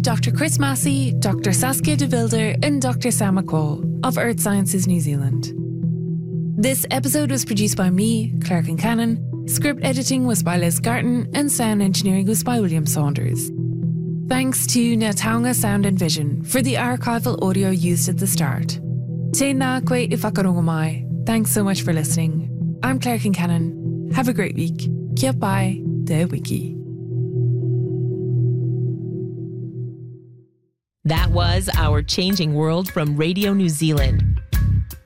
Dr. Chris Massey, Dr. Saskia de Wilder and Dr. Sam McCall of Earth Sciences New Zealand. This episode was produced by me, Claire Kincannon, script editing was by Liz Garton and sound engineering was by William Saunders. Thanks to Nataunga Sound and Vision for the archival audio used at the start. Tēnā koe I whakarongo. Thanks so much for listening. I'm Claire Kincannon. Have a great week. Kia pai te wiki. That was Our Changing World from Radio New Zealand.